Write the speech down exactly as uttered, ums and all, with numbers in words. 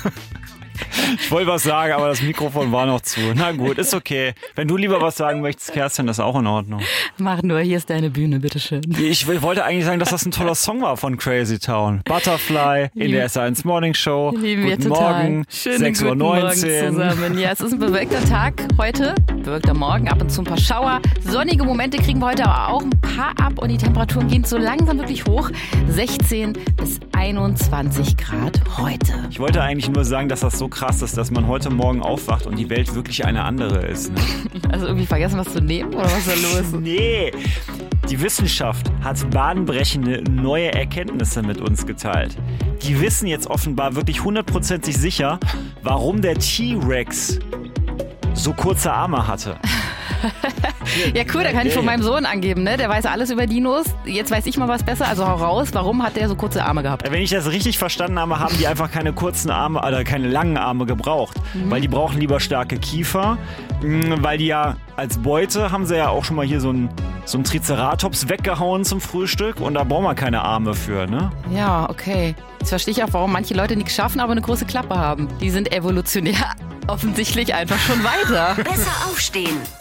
Ich wollte was sagen, aber das Mikrofon war noch zu. Na gut, ist okay. Wenn du lieber was sagen möchtest, Kerstin, das ist auch in Ordnung. Mach nur, hier ist deine Bühne, bitteschön. Ich wollte eigentlich sagen, dass das ein toller Song war von Crazy Town. Butterfly in der S eins Morning Show. Lieben wir Guten total. Morgen, Schönen sechs Uhr neunzehn. Morgen zusammen. Ja, es ist ein bewölkter Tag heute, bewölkter Morgen, ab und zu ein paar Schauer. Sonnige Momente kriegen wir heute aber auch ein paar ab und die Temperaturen gehen so langsam wirklich hoch. sechzehn bis einundzwanzig Grad heute. Ich wollte eigentlich nur sagen, dass das so krass ist, dass man heute Morgen aufwacht und die Welt wirklich eine andere ist. Ne? Also irgendwie vergessen, was zu nehmen oder was ist da los? Nee, die Wissenschaft hat bahnbrechende neue Erkenntnisse mit uns geteilt. Die wissen jetzt offenbar wirklich hundertprozentig sicher, warum der T-Rex so kurze Arme hatte. Ja cool, da kann ich von meinem Sohn angeben, ne? Der weiß alles über Dinos. Jetzt weiß ich mal was besser, also hau raus. Warum hat der so kurze Arme gehabt? Wenn ich das richtig verstanden habe, haben die einfach keine kurzen Arme oder keine langen Arme gebraucht. Mhm. Weil die brauchen lieber starke Kiefer. Weil die ja als Beute haben sie ja auch schon mal hier so ein so ein Triceratops weggehauen zum Frühstück und da brauchen wir keine Arme für, ne? Ja, okay. Jetzt verstehe ich auch, warum manche Leute nichts schaffen, aber eine große Klappe haben. Die sind evolutionär offensichtlich einfach schon weiter. Besser aufstehen.